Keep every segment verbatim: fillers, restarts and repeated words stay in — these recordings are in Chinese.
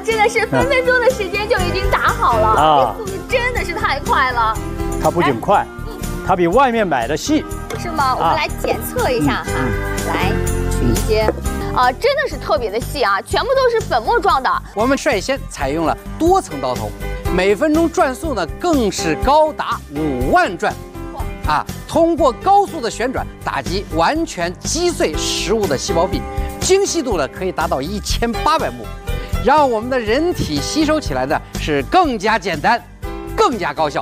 真的是分分钟的时间就已经打好了，啊，这速度真的是太快了。 它不仅快，它比外面买的细， 是吗？我们来检测一下哈，来取一些，啊，真的是特别的细啊，全部都是粉末状的。 我们率先采用了多层刀头，每分钟转速呢更是高达五万转。 啊，通过高速的旋转打击，完全击碎食物的细胞壁，精细度呢可以达到一千八百目，让我们的人体吸收起来的是更加简单，更加高效。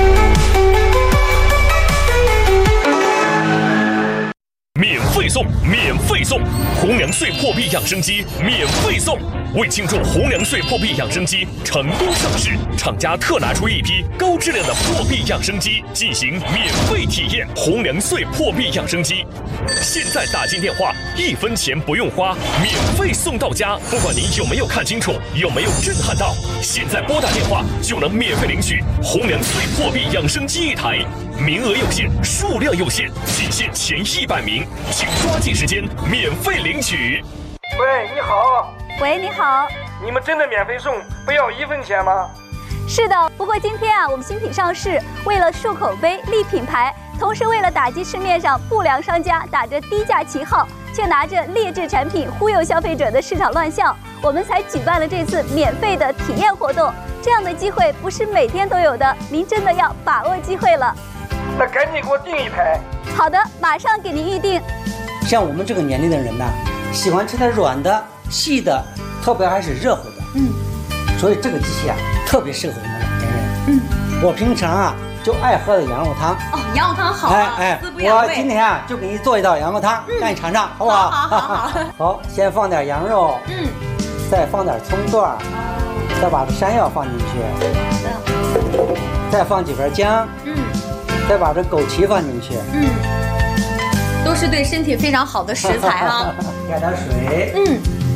免费送，免费送，红娘穗破壁养生机免费送。为庆祝红娘穗破壁养生机成功上市，厂家特拿出一批高质量的破壁养生机进行免费体验。红娘穗破壁养生机，现在打进电话，一分钱不用花，免费送到家。不管您有没有看清楚，有没有震撼到，现在拨打电话就能免费领取红娘穗破壁养生机一台。名额有限，数量有限，仅限前一百名，请抓紧时间免费领取。 喂，你好。 喂，你好。 你们真的免费送，不要一分钱吗？ 是的，不过今天啊，我们新品上市，为了树口碑、立品牌，同时为了打击市面上不良商家打着低价旗号，却拿着劣质产品忽悠消费者的市场乱象，我们才举办了这次免费的体验活动。这样的机会不是每天都有的，您真的要把握机会了。 那赶紧给我订一台。 好的，马上给您预定。 像我们这个年龄的人呢，喜欢吃点软的、细的，特别还是热乎的。嗯，所以这个机器啊，特别适合我们老年人。嗯，我平常啊就爱喝的羊肉汤。 哦，羊肉汤好啊， 哎哎， 滋补养胃。 我今天啊就给你做一道羊肉汤，让你尝尝，好不好？ 好好好。 好，先放点羊肉，嗯，再放点葱段，哦，再把这山药放进去，好的，再放几根姜，嗯。再把这枸杞放进去， 嗯，都是对身体非常好的食材啊。 加点水，嗯，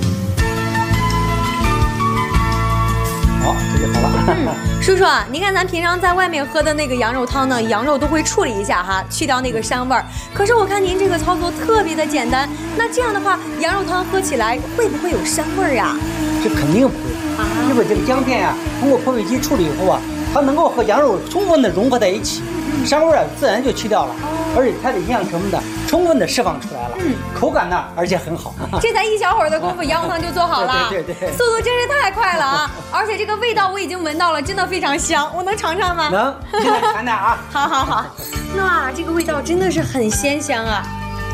好，这就好了。 嗯，叔叔，您看咱平常在外面喝的那个羊肉汤呢，羊肉都会处理一下哈，去掉那个膻味儿。可是我看您这个操作特别的简单，那这样的话，羊肉汤喝起来会不会有膻味儿呀？ 这肯定不会，啊，因为这个姜片啊，通过破壁机处理以后啊，它能够和羊肉充分的融合在一起。膻味儿自然就去掉了，而且它的营养成分呢，充分的释放出来了，嗯，口感呢，而且很好。 这才一小会儿的功夫，羊肉汤就做好了， 对对对， 速度真是太快了啊！而且这个味道我已经闻到了，真的非常香，我能尝尝吗？ 能，现在尝尝啊！ 好好好，哇，这个味道真的是很鲜香啊！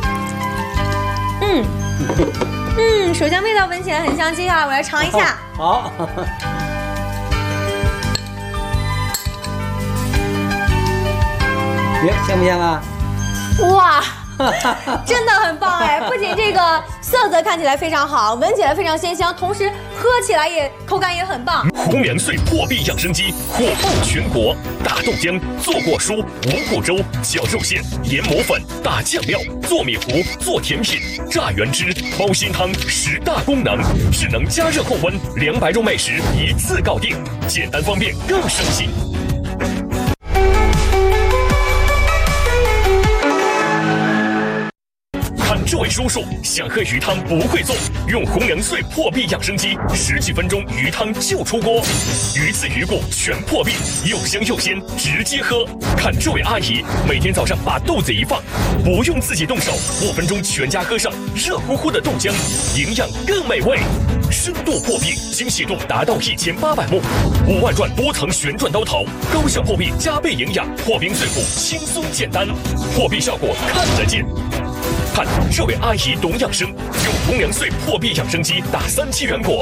嗯嗯，首先味道闻起来很香，接下来我来尝一下。 好。耶，香不香啊？ 哇，真的很棒哎！不仅这个色泽看起来非常好，闻起来非常鲜香，同时喝起来也口感也很棒。 红娘穗破壁养生机火爆全国，打豆浆、做果蔬、五谷粥、绞肉馅、研磨粉、打酱料、做米糊、做甜品、榨原汁、煲新汤，十大功能，智能加热控温，凉白肉麦食一次搞定，简单方便更省心。这位叔叔想喝鱼汤不会做，用红娘穗破壁养生机，十几分钟鱼汤就出锅，鱼刺鱼骨全破壁，又香又鲜，直接喝。看这位阿姨，每天早上把豆子一放，不用自己动手，五分钟全家喝上热乎乎的豆浆，营养更美味。深度破壁，精细度达到一千八百目，五万转多层旋转刀头，高效破壁加倍营养，破冰碎骨轻松简单，破壁效果看得见。看这位阿姨懂养生，用红娘穗破壁养生机打三七元果。